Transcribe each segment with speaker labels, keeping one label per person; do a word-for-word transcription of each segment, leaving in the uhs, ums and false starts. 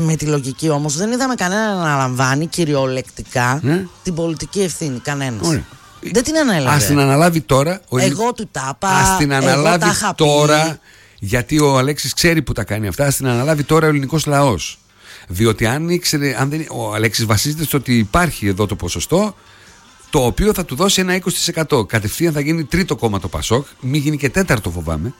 Speaker 1: Με τη λογική όμως δεν είδαμε κανένα να αναλαμβάνει κυριολεκτικά
Speaker 2: ναι.
Speaker 1: την πολιτική ευθύνη. Κανένας.
Speaker 2: Ωραία.
Speaker 1: Δεν την ανέλαβε.
Speaker 2: Ας την αναλάβει τώρα. Ο
Speaker 1: εγώ Ελλ... του τα είπα.
Speaker 2: Ας την αναλάβει τώρα. Γιατί ο Αλέξης ξέρει που τα κάνει αυτά. Ας την αναλάβει τώρα ο ελληνικός λαός. Διότι αν ήξερε, αν δεν, ο Αλέξης βασίζεται στο ότι υπάρχει εδώ το ποσοστό, το οποίο θα του δώσει ένα είκοσι τοις εκατό. Κατευθείαν θα γίνει τρίτο κόμμα το Πασόκ. Μην γίνει και τέταρτο, φοβάμαι.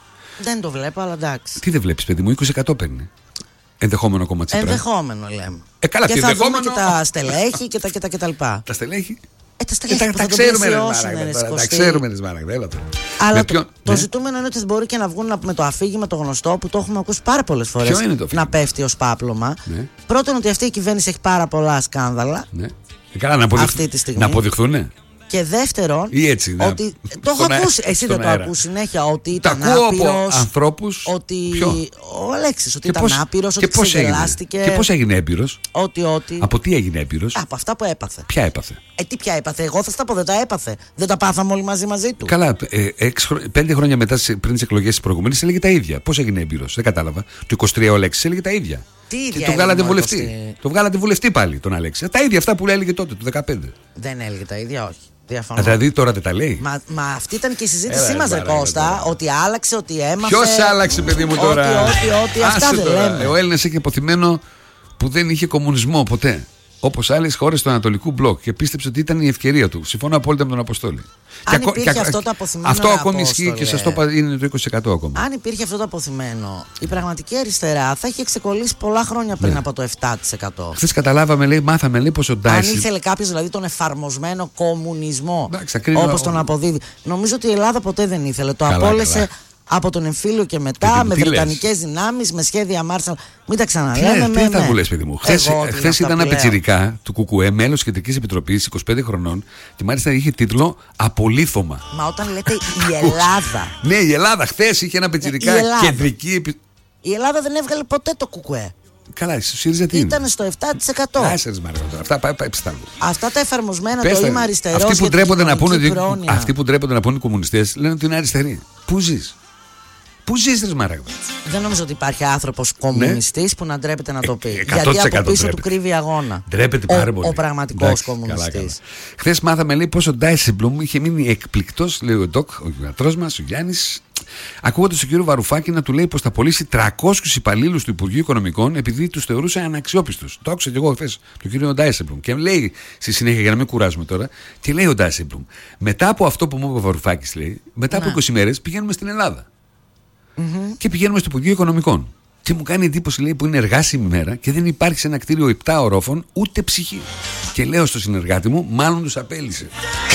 Speaker 1: Δεν το βλέπω, αλλά εντάξει.
Speaker 2: Τι δεν βλέπεις, παιδί μου, είκοσι τοις εκατό παίρνει. Ενδεχόμενο κόμμα Τσίπρα.
Speaker 1: Ενδεχόμενο λέμε.
Speaker 2: Ε, καλά,
Speaker 1: και
Speaker 2: τι
Speaker 1: θα
Speaker 2: ενδεχόμενο.
Speaker 1: δούμε και τα στελέχη και τα, και τα, και τα λοιπά.
Speaker 2: Τα στελέχη.
Speaker 1: Ε, τα στελέχη
Speaker 2: ε, τα,
Speaker 1: που
Speaker 2: τα,
Speaker 1: θα
Speaker 2: ξέρουμε,
Speaker 1: τον
Speaker 2: ρε, τα ξέρουμε, ρε Μάραγδα.
Speaker 1: Αλλά το,
Speaker 2: ποιον,
Speaker 1: το
Speaker 2: ναι.
Speaker 1: ζητούμενο είναι ότι μπορεί και να βγουν με το αφήγημα το γνωστό που το έχουμε ακούσει πάρα πολλές φορές.
Speaker 2: Ποιο είναι το αφήγημα?
Speaker 1: Να πέφτει ως πάπλωμα.
Speaker 2: Ναι.
Speaker 1: Πρώτον, ότι αυτή η κυβέρνηση έχει πάρα πολλά σκάνδαλα.
Speaker 2: Ναι. Ε, καλά, να, αποδειχ...
Speaker 1: αυτή τη στιγμή.
Speaker 2: να αποδειχθούν.
Speaker 1: Και δεύτερον,
Speaker 2: ή έτσι,
Speaker 1: ότι
Speaker 2: να...
Speaker 1: το έχω ακούσει. Εσύ δεν το ακούς συνέχεια ότι ήταν άπειρος.
Speaker 2: Ανθρώπους.
Speaker 1: Ότι
Speaker 2: Ποιο?
Speaker 1: ο Αλέξης ότι
Speaker 2: και
Speaker 1: ήταν
Speaker 2: πώς...
Speaker 1: άπειρος, ότι ξεγελάστηκε.
Speaker 2: Και πώς έγινε έμπειρος?
Speaker 1: Ότι, ότι...
Speaker 2: Από τι έγινε έμπειρος?
Speaker 1: Από αυτά που έπαθε.
Speaker 2: Ποια έπαθε?
Speaker 1: Ε, τι πια έπαθε? Εγώ θα στα πω, δεν τα έπαθε. Δεν τα πάθαμε όλοι μαζί μαζί του.
Speaker 2: Καλά, ε, έξι, πέντε χρόνια μετά πριν τις εκλογές τις προηγούμενες έλεγε τα ίδια. Πώς έγινε έμπειρος? Δεν κατάλαβα. Το είκοσι τρία ο Αλέξης έλεγε τα ίδια.
Speaker 1: Τι ίδια?
Speaker 2: Και το βγάλατε βουλευτή. Το βγάλατε βουλευτή πάλι τον Αλέξη. Τα ίδια αυτά που έλεγε τότε, το δεκαπέντε.
Speaker 1: Δεν έλεγε τα ίδια, όχι. Διαφωνώ.
Speaker 2: Δηλαδή τώρα δεν τα λέει.
Speaker 1: Μα, μα αυτή ήταν και η συζήτησή μας, ρε Κώστα. Ότι άλλαξε, ότι έμαθε.
Speaker 2: Ποιος άλλαξε, παιδί μου, τώρα?
Speaker 1: Ότι, ότι, ότι. Αυτά δεν λέμε.
Speaker 2: Ο Έλληνας έχει αποθυμένο που δεν είχε κομμουνισμό ποτέ. Όπως άλλες χώρες του Ανατολικού Μπλοκ. Και πίστεψε ότι ήταν η ευκαιρία του. Συμφωνώ απόλυτα με τον Αποστόλη.
Speaker 1: Αν
Speaker 2: και
Speaker 1: υπήρχε
Speaker 2: και,
Speaker 1: αυτό το αποθυμένο.
Speaker 2: Αυτό ακόμη ισχύει και σας το είπα, είναι το είκοσι τοις εκατό ακόμα.
Speaker 1: Αν υπήρχε αυτό το αποθυμένο, η πραγματική αριστερά θα είχε ξεκολλήσει πολλά χρόνια πριν ναι. από το επτά τοις εκατό.
Speaker 2: Χθες καταλάβαμε, λέει, μάθαμε λέει πως ο Ντάισι.
Speaker 1: Αν ήθελε κάποιος δηλαδή τον εφαρμοσμένο κομμουνισμό, όπως τον αποδίδει. Νομίζω ότι η Ελλάδα ποτέ δεν ήθελε. Το καλά, απόλυσε. Καλά. Από τον εμφύλιο και μετά, με βρετανικές δυνάμεις, με σχέδια Μάρσαλ. Μην τα ξαναλέμε.
Speaker 2: Τι θα μου λες, παιδί μου? Χθες ήταν ένα πιτσιρικά του Κουκουέ, μέλος Κεντρικής Επιτροπής, είκοσι πέντε χρονών, και μάλιστα είχε τίτλο Απολύθωμα.
Speaker 1: Μα όταν λέτε η Ελλάδα.
Speaker 2: Ναι, η Ελλάδα. Χθες είχε ένα πιτσιρικά Κεντρική Επιτροπή.
Speaker 1: Η Ελλάδα δεν έβγαλε ποτέ το Κουκουέ.
Speaker 2: Καλά, στο ΣΥΡΙΖΑ τι
Speaker 1: ήταν
Speaker 2: είναι?
Speaker 1: Στο επτά τοις εκατό.
Speaker 2: Άσερες Μαργαρέτα. Αυτά πάει, πάει ψητά.
Speaker 1: Αυτά τα εφαρμοσμένα, το είμαι αριστερός.
Speaker 2: Αυτοί που ντρέπονται να πούνε ότι, αυτοί που ντρέπονται να πούνε οι κομμουνιστές λένε ότι είναι αριστεροί. Πού ζεις? Πού ζεις, ρε Μαράγδα?
Speaker 1: Δεν νομίζω ότι υπάρχει άνθρωπος κομμουνιστής ναι. που να ντρέπεται να το πει.
Speaker 2: Ε,
Speaker 1: Γιατί από πίσω
Speaker 2: ντρέπεται.
Speaker 1: του κρύβει αγώνα.
Speaker 2: Ντρέπεται πάρα
Speaker 1: ο,
Speaker 2: πολύ.
Speaker 1: Ο πραγματικός κομμουνιστής.
Speaker 2: Χθες μάθαμε, λέει, πως ο Ντάισεμπλουμ είχε μείνει εκπληκτός, λέει ο Ντοκ, ο γιατρός μας, ο Γιάννης, ακούγοντας τον κύριο Βαρουφάκη να του λέει πως θα πωλήσει τριακόσιους υπαλλήλους του Υπουργείου Οικονομικών επειδή τους θεωρούσε αναξιόπιστους. Το άκουσα και εγώ χθες, τον κύριο Ντάισεμπλουμ. Και λέει στη συνέχεια, για να μην κουράζουμε τώρα, τι λέει ο Ντάισεμπλουμ? Μετά από αυτό που μου είπε ο Βαρουφάκης, λέει, μετά από είκοσι μέρες πηγαίνουμε στην Ελλάδα. Mm-hmm. Και πηγαίνουμε στο Υπουργείο Οικονομικών. Και μου κάνει εντύπωση, λέει, που είναι εργάσιμη μέρα και δεν υπάρχει σε ένα κτίριο επτά ορόφων ούτε ψυχή. Και λέω στο συνεργάτη μου, μάλλον τους απέλυσε.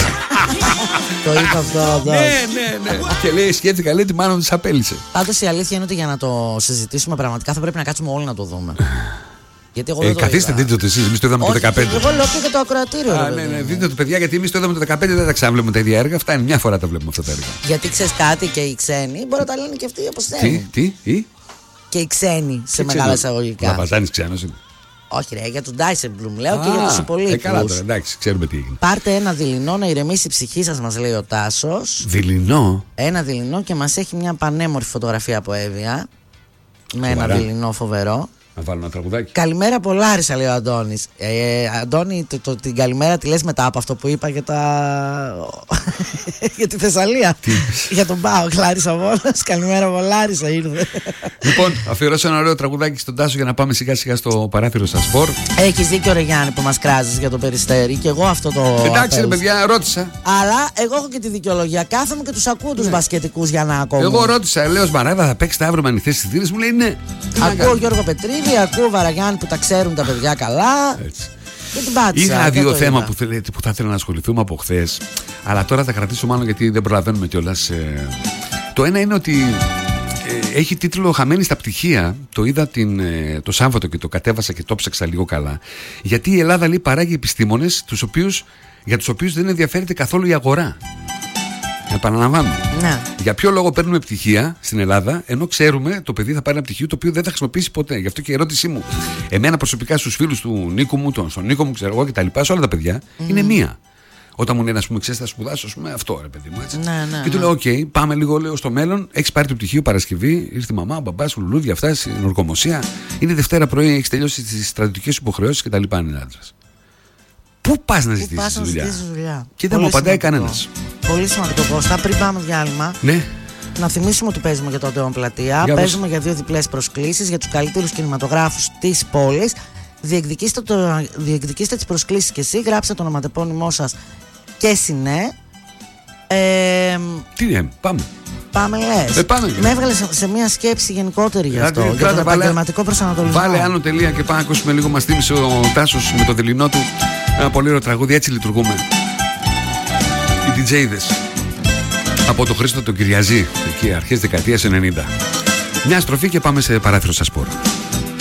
Speaker 1: Το είπα αυτό.
Speaker 2: Ναι, ναι, ναι. Και λέει, σκέφτηκα, λέει, ότι μάλλον τους απέλυσε.
Speaker 1: Πάντως η αλήθεια είναι ότι για να το συζητήσουμε πραγματικά θα πρέπει να κάτσουμε όλοι να το δούμε. Γιατί εγώ
Speaker 2: ε,
Speaker 1: δεν το
Speaker 2: καθίστε, δείτε το εσείς, εμείς το είδαμε. Όχι, το δεκαπέντε.
Speaker 1: Εγώ λέω και το ακροατήριο.
Speaker 2: Α, ναι, ναι, δείτε το, παιδιά, γιατί εμείς το είδαμε το δεκαπέντε, δεν τα ξαναβλέπουμε τα ίδια έργα. Φτάνει μια φορά τα βλέπουμε αυτά τα έργα.
Speaker 1: Γιατί ξέρεις κάτι, και οι ξένοι μπορεί να τα λένε και αυτοί όπως θέλουν.
Speaker 2: Τι, τι, τι.
Speaker 1: Και οι ξένοι σε μεγάλα εισαγωγικά.
Speaker 2: Λαπαζάνης ξένος είναι.
Speaker 1: Όχι, ρε, για τον Ντάισεμπλουμ λέω. Α, και για τους υπολείπους.
Speaker 2: Ε, καλά τώρα, εντάξει, ξέρουμε τι έγινε.
Speaker 1: Πάρτε ένα δειλινό να ηρεμήσει η ψυχή σας, μας λέει ο Τάσος.
Speaker 2: Δειλινό.
Speaker 1: Ένα δειλινό και μας έχει μια πανέμορφη φωτογραφία από Εύβοια. Με ένα δειλινό φοβερό.
Speaker 2: Να βάλω ένα τραγουδάκι.
Speaker 1: Καλημέρα από Λάρισα, λέει ο Αντώνης. Ε, Αντώνη, το, το, την καλημέρα τη λες μετά από αυτό που είπα για τα. για τη Θεσσαλία. Για τον Πάοκ, Λάρισα Βόλος. Καλημέρα από Λάρισα ήρθε.
Speaker 2: Λοιπόν, αφιερώσω ένα ωραίο τραγουδάκι στον Τάσο για να πάμε σιγά σιγά στο παράθυρο σας σπορ.
Speaker 1: Έχεις δίκιο, ρε Γιάννη, που μας κράζεις για το Περιστέρι. Και εγώ αυτό το.
Speaker 2: Εντάξει, ρε παιδιά, ρώτησα.
Speaker 1: Αλλά εγώ έχω και τη δικαιολογία. Κάθομαι και τους ακούω τους μπασκετικούς για να ακόμη.
Speaker 2: Εγώ ρώτησα, λέω Σμαράγδα, θα παίξετε αύριο με ανοιχτές εισιτήρες? Μου λέει ναι.
Speaker 1: Ακούω Γιώργο Πετρίδη, ακούω Βαραγιάννη που τα ξέρουν τα παιδιά καλά.
Speaker 2: Έτσι.
Speaker 1: Και την πάτησα.
Speaker 2: Είχα δύο θέματα που, που θα ήθελα να ασχοληθούμε από χθες, αλλά τώρα θα κρατήσω μάλλον γιατί δεν προλαβαίνουμε κιόλας. Ε, το ένα είναι ότι ε, έχει τίτλο «Χαμένη στα πτυχία». Το είδα την, ε, το Σάββατο και το κατέβασα και το ψάξα λίγο καλά. Γιατί η Ελλάδα, λέει, παράγει επιστήμονες τους οποίους, για τους οποίους δεν ενδιαφέρεται καθόλου η αγορά. Επαναλαμβάνω.
Speaker 1: Ναι.
Speaker 2: Για ποιο λόγο παίρνουμε πτυχία στην Ελλάδα, ενώ ξέρουμε το παιδί θα πάρει ένα πτυχίο το οποίο δεν θα χρησιμοποιήσει ποτέ? Γι' αυτό και η ερώτησή μου, εμένα προσωπικά στους φίλους του Νίκου μου, τον, στον Νίκο μου, ξέρω εγώ κτλ., σε όλα τα παιδιά, mm. είναι μία. Όταν μου λένε, ας πούμε, ξέρεις, θα σπουδάσω, ας πούμε, αυτό ρε παιδί μου, έτσι.
Speaker 1: Ναι, ναι,
Speaker 2: και του
Speaker 1: ναι.
Speaker 2: λέω: Οκ, okay, πάμε λίγο, λέω, στο μέλλον. Έχεις πάρει το πτυχίο Παρασκευή, ήρθε η μαμά, ο μπαμπάς, λουλούδια, αυτά, στην ορκομοσία. Είναι Δευτέρα πρωί, έχεις τελειώσει τις στρατιωτικές υποχρεώσεις κτλ. Πού πας να ζητήσεις δουλειά?
Speaker 1: δουλειά?
Speaker 2: Και δεν μου απαντάει κανένας.
Speaker 1: Πολύ σημαντικό, Κώστα. Πριν πάμε διάλειμμα.
Speaker 2: Ναι.
Speaker 1: Να θυμίσουμε ότι παίζουμε για το Αντεόν Πλατεία.
Speaker 2: Για
Speaker 1: παίζουμε για δύο διπλές προσκλήσεις για τους καλύτερους κινηματογράφους της πόλης. Διεκδικήστε, το, διεκδικήστε τις προσκλήσεις και εσύ. Γράψτε το ονοματεπώνυμό σας και συνέ. Ε,
Speaker 2: Τι είναι, πάμε.
Speaker 1: Πάμε, λες.
Speaker 2: Ε, πάμε,
Speaker 1: με έβγαλε σε, σε μια σκέψη γενικότερη γι' αυτό.
Speaker 2: Κράτα,
Speaker 1: για τον
Speaker 2: βάλε,
Speaker 1: επαγγελματικό προσανατολισμό.
Speaker 2: Βάλε άνω τελεία και πάμε να ακούσουμε λίγο. Μας θύμισε ο Τάσος με το δειλινό του ένα πολύ ωραίο τραγούδι. Έτσι λειτουργούμε. Οι ντι τζέιδες. Από το Χρήστο τον Κυριαζή, εκεί αρχές δεκαετίας ενενήντα. Μια στροφή και πάμε σε παράθυρο στα σπόρα.